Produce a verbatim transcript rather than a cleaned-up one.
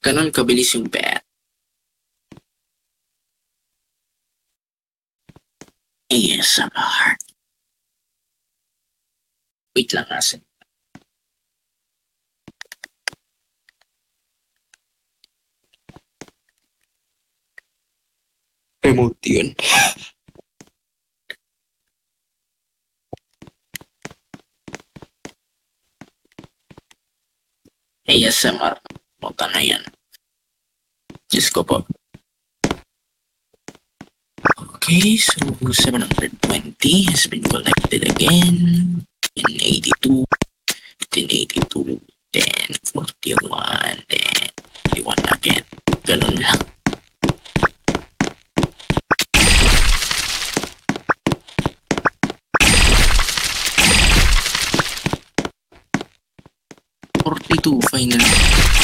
Ganon kabilis yung bet. A S M R. Wait lang kasi. Remote yun. A S M R. Punta na yan. Diyos ko po. Okay, so seven hundred twenty has been collected again. In eighty-two, then eighty-two, then forty-one, then forty-one again. Ganun lang. forty-two final.